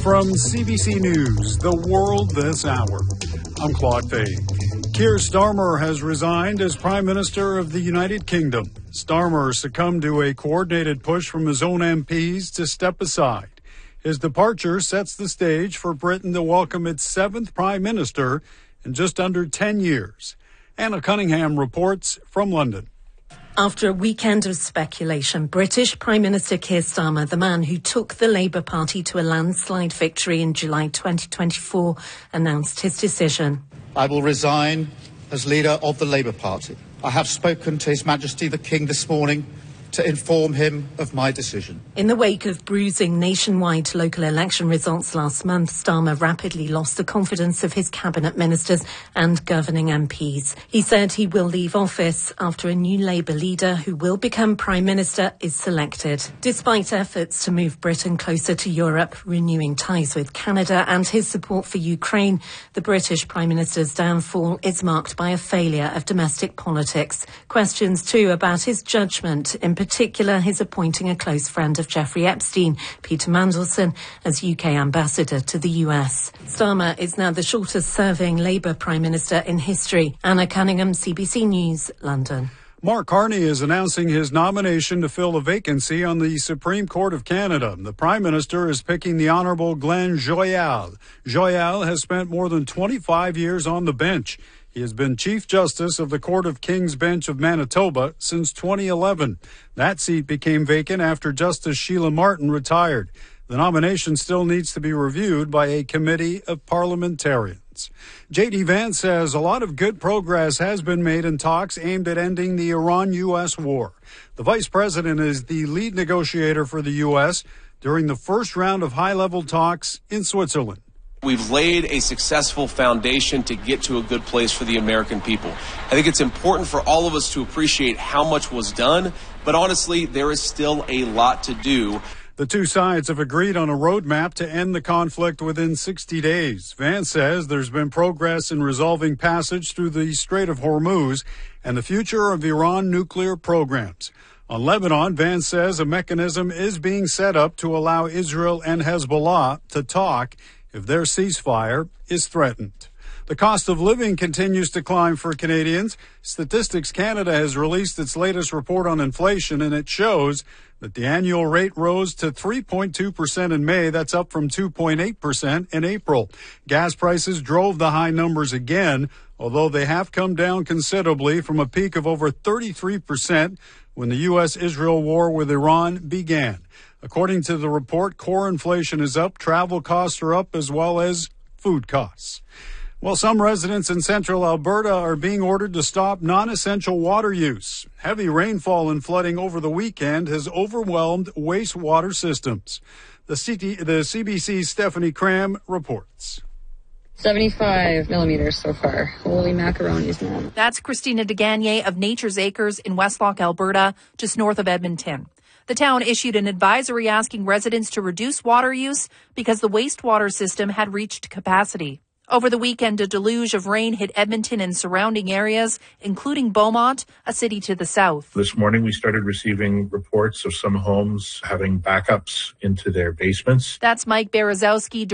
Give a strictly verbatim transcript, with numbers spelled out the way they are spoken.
From C B C News, The World This Hour, I'm Claude Fay. Keir Starmer has resigned as Prime Minister of the United Kingdom. Starmer succumbed to a coordinated push from his own M Ps to step aside. His departure sets the stage for Britain to welcome its seventh Prime Minister in just under ten years. Anna Cunningham reports from London. After a weekend of speculation, British Prime Minister Keir Starmer, the man who took the Labour Party to a landslide victory in July twenty twenty-four, announced his decision. I will resign as leader of the Labour Party. I have spoken to His Majesty the King this morning to inform him of my decision. In the wake of bruising nationwide local election results last month, Starmer rapidly lost the confidence of his cabinet ministers and governing M Ps. He said he will leave office after a new Labour leader who will become Prime Minister is selected. Despite efforts to move Britain closer to Europe, renewing ties with Canada and his support for Ukraine, the British Prime Minister's downfall is marked by a failure of domestic politics. Questions too about his judgment, in particular his appointing a close friend of Jeffrey Epstein, Peter Mandelson, as U K ambassador to the U S. Starmer is now the shortest-serving Labour Prime Minister in history. Anna Cunningham, C B C News, London. Mark Carney is announcing his nomination to fill a vacancy on the Supreme Court of Canada. The Prime Minister is picking the Honourable Glenn Joyal. Joyal has spent more than twenty-five years on the bench. He has been Chief Justice of the Court of King's Bench of Manitoba since twenty eleven. That seat became vacant after Justice Sheila Martin retired. The nomination still needs to be reviewed by a committee of parliamentarians. J D Vance says a lot of good progress has been made in talks aimed at ending the Iran U S war. The vice president is the lead negotiator for the U S during the first round of high-level talks in Switzerland. We've laid a successful foundation to get to a good place for the American people. I think it's important for all of us to appreciate how much was done, but honestly, there is still a lot to do. The two sides have agreed on a roadmap to end the conflict within sixty days. Vance says there's been progress in resolving passage through the Strait of Hormuz and the future of Iran nuclear programs. On Lebanon, Vance says a mechanism is being set up to allow Israel and Hezbollah to talk if their ceasefire is threatened. The cost of living continues to climb for Canadians. Statistics Canada has released its latest report on inflation, and it shows that the annual rate rose to three point two percent in May. That's up from two point eight percent in April. Gas prices drove the high numbers again, although they have come down considerably from a peak of over thirty-three percent when the U S Israel war with Iran began. According to the report, core inflation is up, travel costs are up, as well as food costs. Well, some residents in central Alberta are being ordered to stop non-essential water use. Heavy rainfall and flooding over the weekend has overwhelmed wastewater systems. The, C T, the C B C's Stephanie Cram reports. seventy-five millimeters so far. Holy macaronis, man. That's Christina DeGagne of Nature's Acres in Westlock, Alberta, just north of Edmonton. The town issued an advisory asking residents to reduce water use because the wastewater system had reached capacity. Over the weekend, a deluge of rain hit Edmonton and surrounding areas, including Beaumont, a city to the south. This morning, we started receiving reports of some homes having backups into their basements. That's Mike Berezowski,